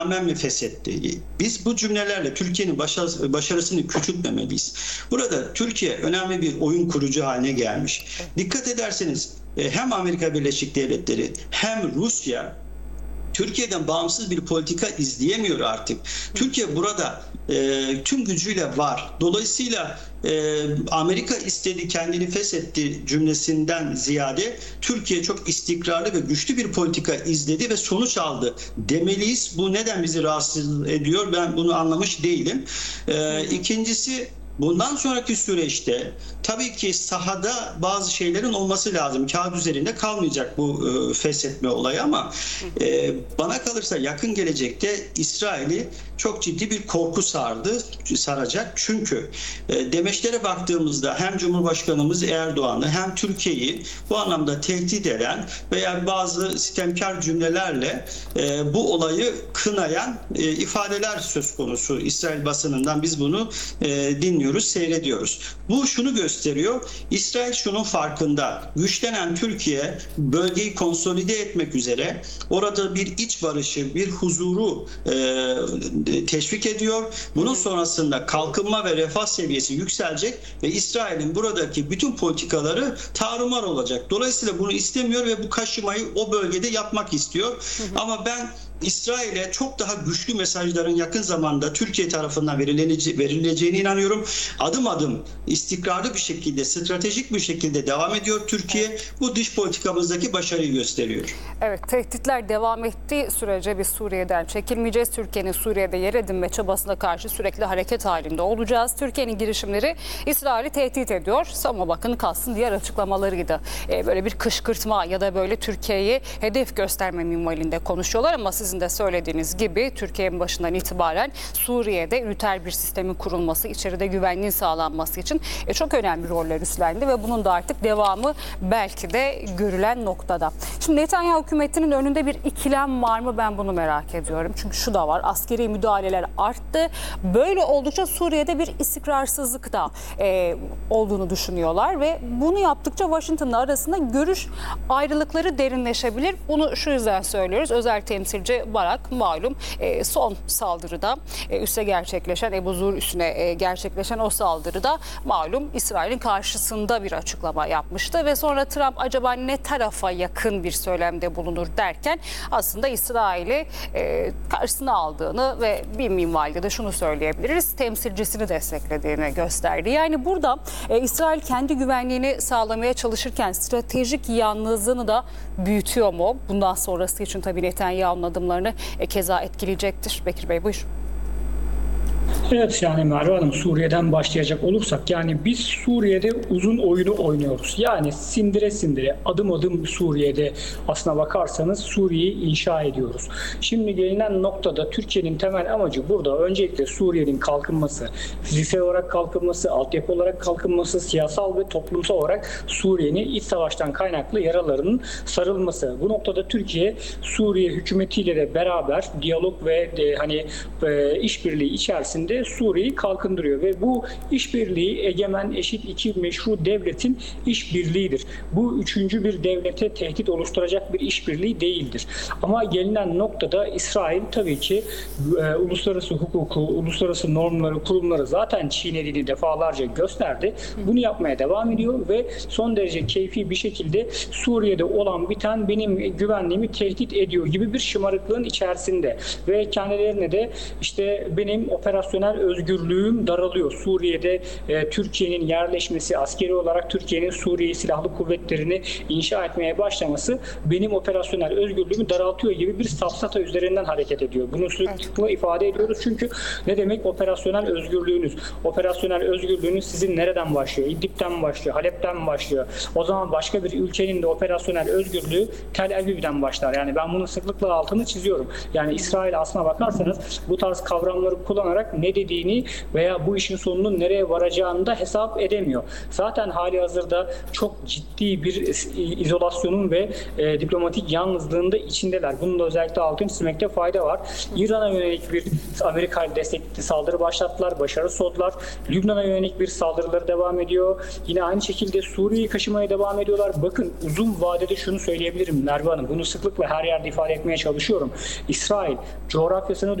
rağmen mi feshetti? Biz bu cümlelerle Türkiye'nin başarısını küçültmemeliyiz. Burada Türkiye önemli bir oyun kurucu haline gelmiş. Dikkat ederseniz hem Amerika Birleşik Devletleri hem Rusya Türkiye'den bağımsız bir politika izleyemiyor artık. Türkiye burada tüm gücüyle var. Dolayısıyla Amerika istedi, kendini feshetti cümlesinden ziyade Türkiye çok istikrarlı ve güçlü bir politika izledi ve sonuç aldı demeliyiz. Bu neden bizi rahatsız ediyor? Ben bunu anlamış değilim. İkincisi, bundan sonraki süreçte tabii ki sahada bazı şeylerin olması lazım. Kağıt üzerinde kalmayacak bu feshetme olayı ama bana kalırsa yakın gelecekte İsrail'i çok ciddi bir korku saracak. Çünkü demeçlere baktığımızda hem Cumhurbaşkanımız Erdoğan'ı hem Türkiye'yi bu anlamda tehdit eden veya bazı sitemkar cümlelerle bu olayı kınayan ifadeler söz konusu. İsrail basınından biz bunu dinliyoruz, seyrediyoruz. Bu şunu gösteriyor. İsrail şunun farkında. Güçlenen Türkiye bölgeyi konsolide etmek üzere orada bir iç barışı, bir huzuru teşvik ediyor. Bunun sonrasında kalkınma ve refah seviyesi yükselecek ve İsrail'in buradaki bütün politikaları tarumar olacak. Dolayısıyla bunu istemiyor ve bu kaşımayı o bölgede yapmak istiyor. Ama ben İsrail'e çok daha güçlü mesajların yakın zamanda Türkiye tarafından verileceğine inanıyorum. Adım adım istikrarlı bir şekilde, stratejik bir şekilde devam ediyor Türkiye. Bu dış politikamızdaki başarıyı gösteriyor. Evet, tehditler devam ettiği sürece biz Suriye'den çekilmeyeceğiz. Türkiye'nin Suriye'de yer edinme çabasına karşı sürekli hareket halinde olacağız. Türkiye'nin girişimleri İsrail'i tehdit ediyor. Ama bakın kalsın diğer açıklamalarıydı. Böyle bir kışkırtma ya da böyle Türkiye'yi hedef gösterme minvalinde konuşuyorlar ama sizin de söylediğiniz gibi Türkiye'nin başından itibaren Suriye'de üniter bir sistemin kurulması, içeride güvenliğin sağlanması için çok önemli roller üstlendi ve bunun da artık devamı belki de görülen noktada. Şimdi Netanyahu hükümetinin önünde bir ikilem var mı? Ben bunu merak ediyorum. Çünkü şu da var. Askeri müdahaleler arttı. Böyle oldukça Suriye'de bir istikrarsızlık da olduğunu düşünüyorlar ve bunu yaptıkça Washington'la arasında görüş ayrılıkları derinleşebilir. Bunu şu yüzden söylüyoruz. Özel temsilci Barak malum son saldırıda üste gerçekleşen Ebu Zur üstüne gerçekleşen o saldırıda malum İsrail'in karşısında bir açıklama yapmıştı ve sonra Trump acaba ne tarafa yakın bir söylemde bulunur derken aslında İsrail'i karşısına aldığını ve bir minvalde de şunu söyleyebiliriz, temsilcisini desteklediğini gösterdi. Yani burada İsrail kendi güvenliğini sağlamaya çalışırken stratejik yalnızlığını da büyütüyor mu? Bundan sonrası için tabii Netanyahu'nun adımlarını keza etkileyecektir. Bekir Bey buyur. Evet, yani Merve Hanım, Suriye'den başlayacak olursak yani biz Suriye'de uzun oyunu oynuyoruz. Yani sindire sindire adım adım Suriye'de aslına bakarsanız Suriye'yi inşa ediyoruz. Şimdi gelinen noktada Türkiye'nin temel amacı burada öncelikle Suriye'nin kalkınması, fiziksel olarak kalkınması, altyapı olarak kalkınması, siyasal ve toplumsal olarak Suriye'nin iç savaştan kaynaklı yaralarının sarılması. Bu noktada Türkiye Suriye hükümetiyle de beraber diyalog ve işbirliği içerisinde Suriye'yi kalkındırıyor ve bu işbirliği egemen, eşit iki meşru devletin işbirliğidir. Bu üçüncü bir devlete tehdit oluşturacak bir işbirliği değildir. Ama gelinen noktada İsrail tabii ki uluslararası hukuku, uluslararası normları, kurumları zaten çiğnediğini defalarca gösterdi. Bunu yapmaya devam ediyor ve son derece keyfi bir şekilde Suriye'de olan biten benim güvenliğimi tehdit ediyor gibi bir şımarıklığın içerisinde ve kendilerine de işte benim operasyonel özgürlüğüm daralıyor. Suriye'de Türkiye'nin yerleşmesi, askeri olarak Türkiye'nin Suriye Silahlı Kuvvetleri'ni inşa etmeye başlaması benim operasyonel özgürlüğümü daraltıyor gibi bir safsata üzerinden hareket ediyor. Bunu sıklıkla ifade ediyoruz çünkü ne demek operasyonel özgürlüğünüz? Operasyonel özgürlüğünüz sizin nereden başlıyor? İdlib'den mi başlıyor? Halep'ten mi başlıyor? O zaman başka bir ülkenin de operasyonel özgürlüğü Tel Aviv'den başlar. Yani ben bunun sıklıkla altını çiziyorum. Yani İsrail aslına bakarsanız bu tarz kavramları kullanarak ne ne dediğini veya bu işin sonunun nereye varacağını da hesap edemiyor. Zaten hali hazırda çok ciddi bir izolasyonun ve diplomatik yalnızlığın da içindeler. Bunun da özellikle altını çizmekte fayda var. İran'a yönelik bir Amerika ile destekli saldırı başlattılar, başarısız oldular. Lübnan'a yönelik bir saldırıları devam ediyor. Yine aynı şekilde Suriye'yi kaşımaya devam ediyorlar. Bakın uzun vadede şunu söyleyebilirim Merve Hanım. Bunu sıklıkla her yerde ifade etmeye çalışıyorum. İsrail coğrafyasını